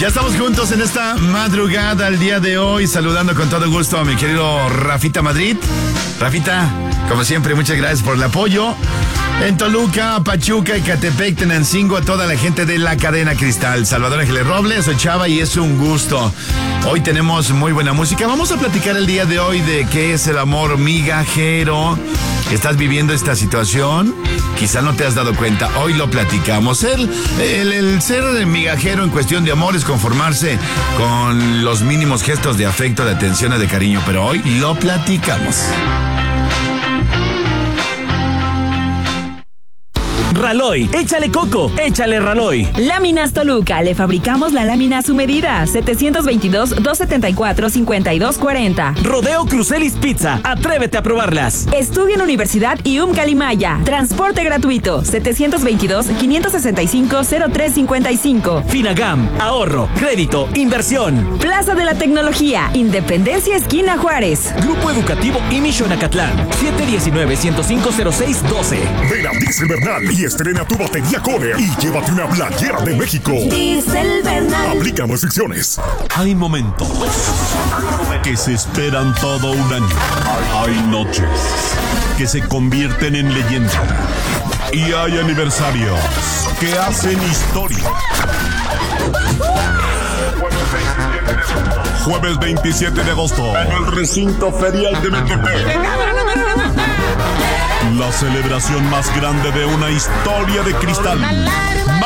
Ya estamos juntos en esta madrugada el día de hoy, saludando con todo gusto a mi querido Rafita Madrid. Rafita, como siempre, muchas gracias por el apoyo. En Toluca, Pachuca, Ecatepec, Tenancingo, a toda la gente de la cadena Cristal. Salvador Ángeles Robles, soy Chava y es un gusto. Hoy tenemos muy buena música. Vamos a platicar el día de hoy de qué es el amor migajero. ¿Estás viviendo esta situación? Quizá no te has dado cuenta. Hoy lo platicamos. El ser migajero en cuestión de amor es conformarse con los mínimos gestos de afecto, de atención y de cariño. Pero hoy lo platicamos. Raloy, échale coco, échale Raloy. Láminas Toluca, le fabricamos la lámina a su medida. 722-274-5240. Rodeo Crucelis Pizza, atrévete a probarlas. Estudia en Universidad IUM Calimaya. Transporte gratuito. 722-565-0355. Finagam, ahorro, crédito, inversión. Plaza de la Tecnología, Independencia Esquina Juárez. Grupo Educativo Imishon Acatlán, 719-105-0612. Ven a Diesel Bernal y estrena tu batería Kohler y llévate una playera de México. Diesel Bernal. Aplican restricciones. Hay momentos que se esperan todo un año. Hay noches que se convierten en leyenda. Y hay aniversarios que hacen historia. Jueves 27 de agosto, en el recinto ferial de Metepec. La celebración más grande de una historia de cristal.